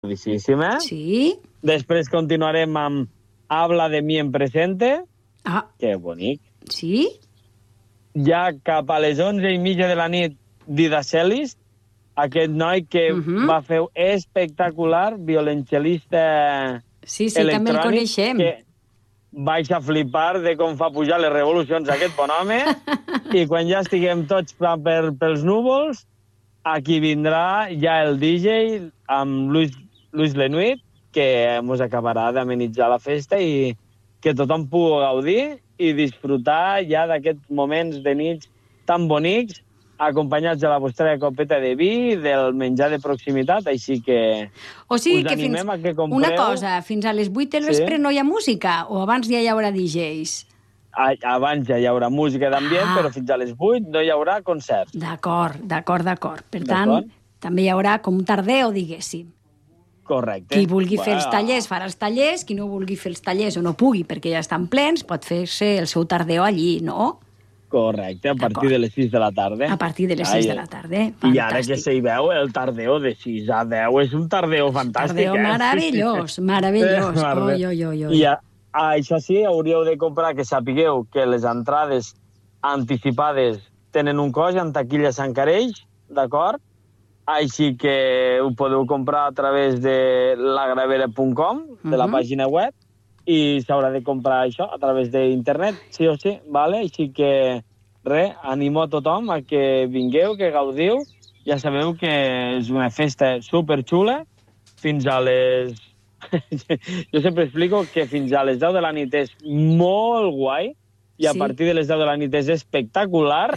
Bellíssima. Sí. Després continuarem amb Habla de mi en presente. Ah, Que bonic. sí? Ja cap a les 11:30 de la nit, Dida Celis, aquest noi que va fer espectacular, violoncel·lista Sí, també el electrònic, coneixem. que vaig a flipar de com fa pujar les revolucions aquest bon home, i quan ja estiguem tots pels núvols, aquí vindrà ja el DJ amb Luis Lenuit, que ens acabarà d'amenitzar la festa i que tothom pugui gaudir i disfrutar ja d'aquests moments de nits tan bonics, acompanyats de la vostra copeta de vi, del menjar de proximitat, així que O sigui us que animem a que compreu... Una cosa, fins a les 8 del vespre no hi ha música? O abans ja hi haurà DJs? Abans ja hi haurà música d'ambient, però fins a les 8 no hi haurà concerts. D'acord. Per tant, també hi haurà com un tardeo, diguéssim. Correcte. Qui vulgui fer els tallers farà els tallers, qui no vulgui fer els tallers o no pugui perquè ja estan plens, pot fer-se el seu tardeo allí, no? Correcte, a partir de les 6 de la tarda. A partir de les 6 de la tarda. I ara que se hi veu, el tardeo de 6 a 10 és un tardeo fantàstic. Tardeo meravellós. Oi. I això sí, hauríeu de comprar, que sapigueu que les entrades anticipades tenen un cost, en taquilla s'encareix, d'acord? Així que ho podeu comprar a través de lagravera.com, de la pàgina web, i s'haurà de comprar això a través d'internet, sí o sí, vale? Així que, animo a tothom a que vingueu, que gaudiu. Ja sabeu que és una festa superxula, fins a les... Jo sempre explico que fins a les 10 de la nit és molt guai, i a partir de les 10 de la nit és espectacular,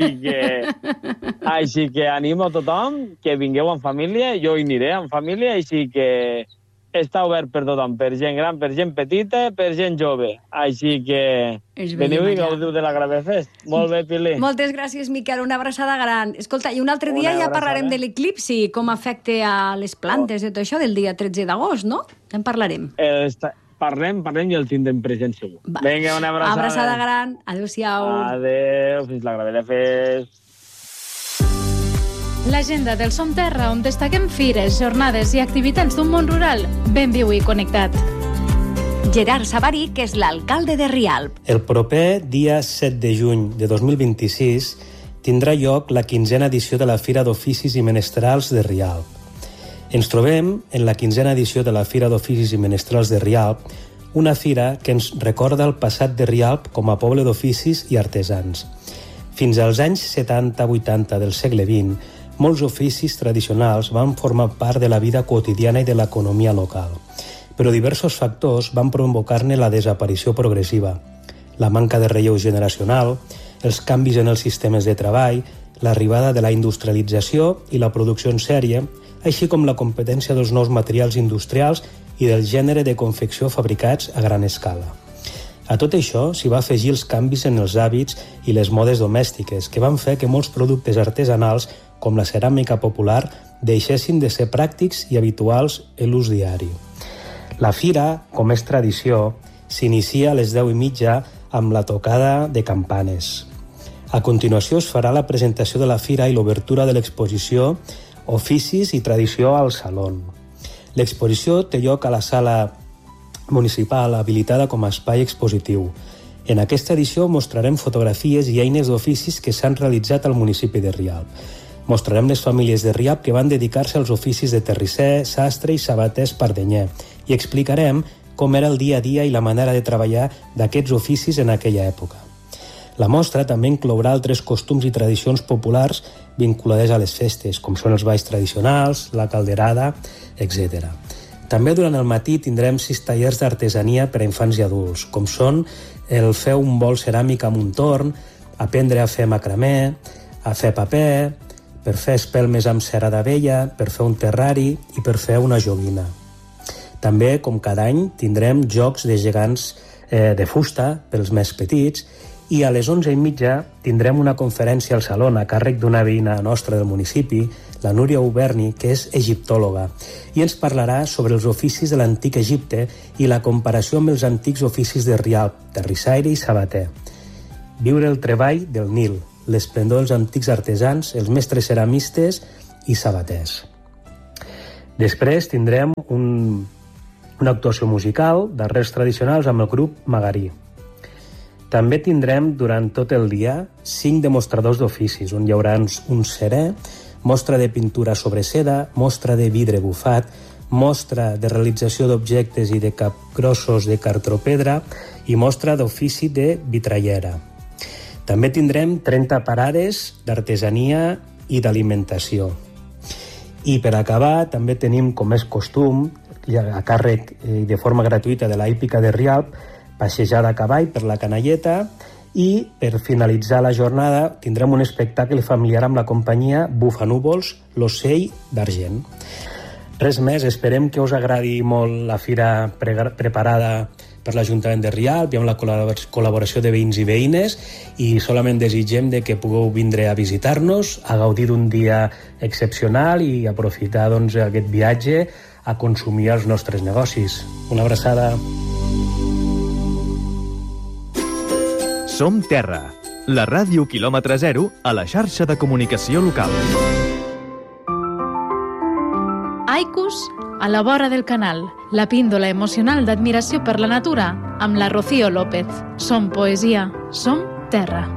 així que animo a tothom que vingueu en família, jo hi aniré en família, així que està obert per tothom, per gent gran, per gent petita, per gent jove. Així que veniu i gaudiu de la Gravefest. Molt bé, Pili. Moltes gràcies, Miquel. Una abraçada gran. Escolta, i un altre dia ja parlarem de l'eclipsi, com afecta a les plantes i tot això, del dia 13 d'agost, no? En parlarem. Parlem i el tindrem present segur. Vinga, una abraçada. Abraçada gran. Adéu-siau. Adéu, fins la Gravefest. L'agenda del Som Terra, on destaquem fires, jornades i activitats d'un món rural ben viu i connectat. Gerard Savary, que és l'alcalde de Rialp. El proper dia 7 de juny de 2026 tindrà lloc la 15a edició de la Fira d'Oficis i Menestrals de Rialp. Ens trobem en la 15a edició de la Fira d'Oficis i Menestrals de Rialp, una fira que ens recorda el passat de Rialp com a poble d'oficis i artesans. Fins als anys 70-80 del segle XX, molts oficis tradicionals van formar part de la vida quotidiana i de l'economia local, però diversos factors van provocar-ne la desaparició progressiva. La manca de relleu generacional, els canvis en els sistemes de treball, l'arribada de la industrialització i la producció en sèrie, així com la competència dels nous materials industrials i del gènere de confecció fabricats a gran escala. A tot això s'hi va afegir els canvis en els hàbits i les modes domèstiques, que van fer que molts productes artesanals, com la ceràmica popular, deixessin de ser pràctics i habituals en l'ús diari. La fira, com és tradició, s'inicia a les 10:30 amb la tocada de campanes. A continuació es farà la presentació de la fira i l'obertura de l'exposició Oficis i Tradició al Salón. L'exposició té lloc a la sala municipal habilitada com a espai expositiu. En aquesta edició mostrarem fotografies i eines d'oficis que s'han realitzat al municipi de Rialp. Mostrarem les famílies de Rialp que van dedicar-se als oficis de terrisser, sastre i sabater espardenyer i explicarem com era el dia a dia i la manera de treballar d'aquests oficis en aquella època. La mostra també inclourà altres costums i tradicions populars vinculades a les festes, com són els balls tradicionals, la calderada, etc. També durant el matí tindrem 6 tallers d'artesania per a infants i adults, com són el fer un bol ceràmic amb un torn, aprendre a fer macramé, a fer paper, per fer espelmes amb cera d'abella, per fer un terrari i per fer una joguina. També, com cada any, tindrem jocs de gegants de fusta pels més petits i a les 11:30 tindrem una conferència al Saló a càrrec d'una veïna nostra del municipi, la Núria Uberni, que és egiptòloga, i ens parlarà sobre els oficis de l'antic Egipte i la comparació amb els antics oficis de Rialp, terrissaire i sabater. Viure el treball del Nil, l'esplendor dels antics artesans, els mestres ceramistes i sabaters. Després tindrem una actuació musical d'arrels tradicionals amb el grup Magarí. També tindrem durant tot el dia 5 demostradors d'oficis, on hi haurà un serè, mostra de pintura sobre seda, mostra de vidre bufat, mostra de realització d'objectes i de capgrossos de cartropedra i mostra d'ofici de vitrallera. També tindrem 30 parades d'artesania i d'alimentació. I per acabar també tenim, com és costum, a càrrec i de forma gratuïta de la Hípica de Rialp, passejada a cavall per la Canalleta, i per finalitzar la jornada tindrem un espectacle familiar amb la companyia Bufanúvols, l'ocell d'argent. Res més, esperem que us agradi molt la fira preparada per l'Ajuntament de Rialp i amb la col·laboració de veïns i veïnes, i solament desitgem de que pugueu vindre a visitar-nos, a gaudir d'un dia excepcional i aprofitar aquest viatge a consumir els nostres negocis. Una abraçada. Som Terra, la ràdio quilòmetre zero a la xarxa de comunicació local. Haikus a la vora del canal, la píndola emocional d'admiració per la natura, amb la Rocío López. Som poesia, som terra.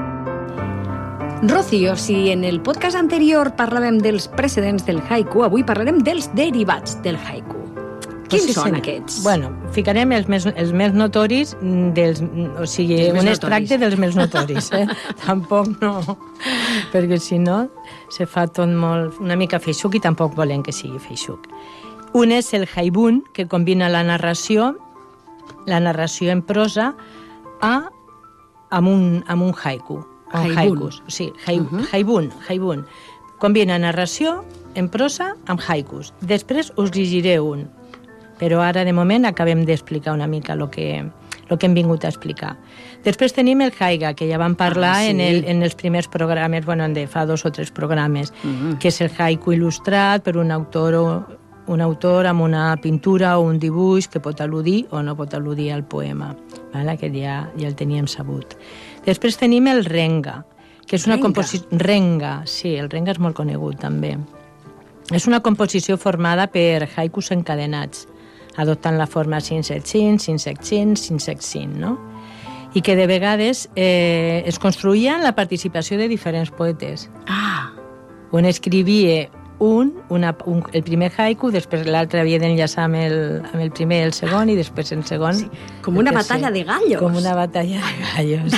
Rocío, si en el podcast anterior parlàvem dels precedents del haiku, avui parlarem dels derivats del haiku. Quins són aquests? Bueno, ficarem els més notoris dels... O sigui, un extracte dels més notoris, Tampoc no... Perquè si no, se fa tot molt... una mica feixuc, i tampoc volem que sigui feixuc. Un és el haibun, que combina la narració en prosa amb un haiku. Haikus. Sí, haibun. Combina narració en prosa amb haikus. Després us llegiré un. Però ara, de moment, acabem d'explicar una mica el que hem vingut a explicar. Després tenim el haiga, que ja vam parlar en els primers programes, de fa 2 o 3 programes, que és el haiku il·lustrat per un autor amb una pintura o un dibuix que pot al·ludir o no pot al·ludir al poema. Aquest ja el teníem sabut. Després tenim el renga, que és una composició... Renga, sí, el renga és molt conegut també. És una composició formada per haikus encadenats, adoptant la forma 5-7-5, 5-7-5, 5-7-5, no? I que de vegades es construïa amb la participació de diferents poetes. On escrivia el primer haiku, després l'altre havia d'enllaçar amb el primer i el segon, i després el segon... Sí, com una batalla de gallos. Com una batalla de gallos.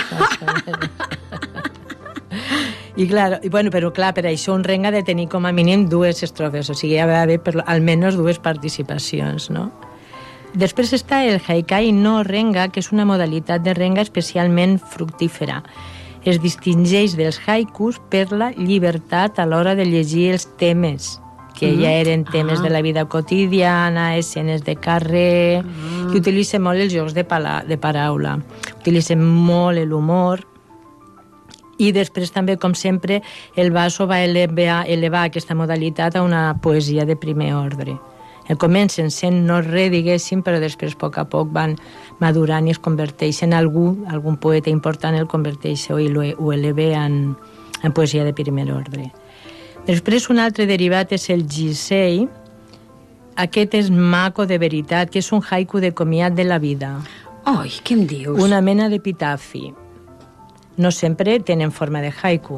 Però per això un renga ha de tenir com a mínim 2 estrofes, o sigui, hi ha d'haver almenys 2 participacions, no? Després està el haikai no renga, que és una modalitat de renga especialment fructífera. Es distingeix dels haikus per la llibertat a l'hora de llegir els temes, que ja eren temes de la vida quotidiana, escenes de carrer, que utilitzen molt els jocs de paraula, utilitzen molt l'humor. I després també, com sempre, el Basso va elevar aquesta modalitat a una poesia de primer ordre. Comencen sent no res, diguéssim, però després, a poc van madurant i es converteixen en algun poeta important, el converteix o ho eleva en poesia de primer ordre. Després, un altre derivat és el jisei. Aquest és maco de veritat, que és un haiku de comiat de la vida. Ai, què em dius? Una mena d'epitafi. No sempre tenen forma de haiku.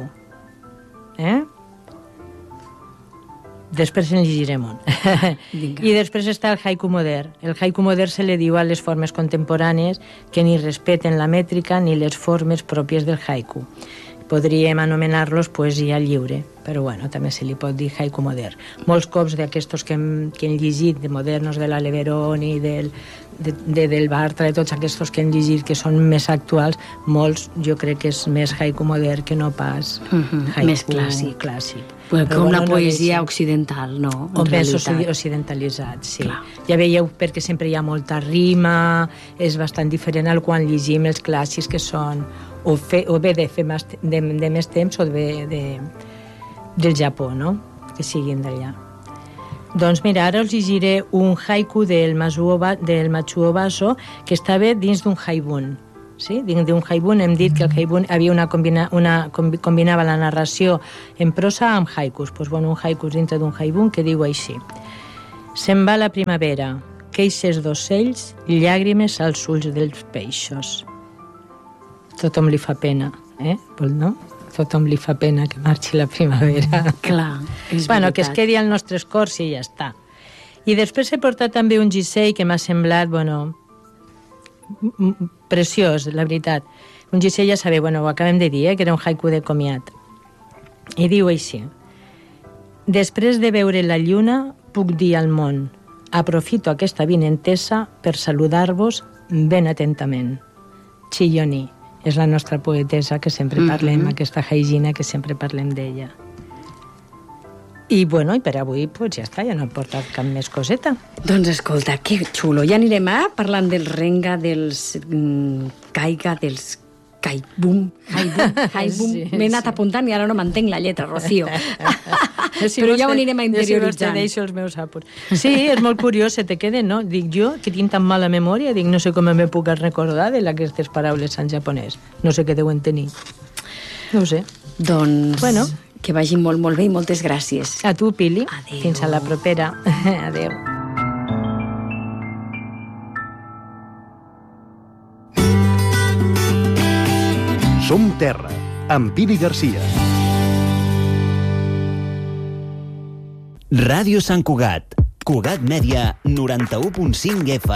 Després en llegirem un. I després està el haiku modern. El haiku modern se li diu a les formes contemporànies que ni respeten la mètrica ni les formes pròpies del haiku. Podríem anomenar-los poesia lliure, però també se li pot dir haiku modern. Molts cops d'aquestos que hem llegit, de modernos de l'Aleverón i del Bartra, de tots aquests que hem llegit que són més actuals, molts jo crec que és més haiku modern que no pas haiku més clàssic. Però una poesia occidental, no? O més occidentalitzat, sí. Clar. Ja veieu, perquè sempre hi ha molta rima, és bastant diferent al quan llegim els clàssics que són o bé de més temps o del Japó, no? Que siguin d'allà. Doncs mira, ara us llegiré un haiku del Matsuo Basso que estava dins d'un haibun. Sí? Dins d'un haibun hem dit que el haibun combinava la narració en prosa amb haikus. Un haiku dintre d'un haibun que diu així. Se'n va la primavera, queixes d'ocells, llàgrimes als ulls dels peixos. Tothom li fa pena, no? Tothom li fa pena que marxi la primavera. Clar, és veritat. Bueno, que es quedi als nostres cors i ja està. I després he portat també un gisell que m'ha semblat, preciós, la veritat. Un gisell, ja sabeu, ho acabem de dir, que era un haiku de comiat. I diu així: després de veure la lluna, puc dir al món, aprofito aquesta vinentesa per saludar-vos ben atentament. Chilloni és la nostra poetessa que sempre parlem, aquesta Haigina que sempre parlem d'ella. I i per avui ja està, ja no he portat cap més coseta. Doncs escolta, que xulo. Ja anirem parlant del renga, dels caiga, dels caibum. Sí, m'he anat apuntant i ara no m'entenc la lletra, Rocío. Però ja ho anirem a interioritzant. Jo deixo els meus apurs. Sí, és molt curiós, se te queda, no? Dic jo, que tinc tan mala memòria, no sé com me puc recordar d'aquestes paraules en japonès. No sé què deuen tenir. No ho sé. Doncs, que vagi molt, molt bé i moltes gràcies. A tu, Pili. Adéu. Fins a la propera. Adéu. Som Terra, amb Pili Garcia. Ràdio Sant Cugat. Cugat Mèdia, 91.5 FM.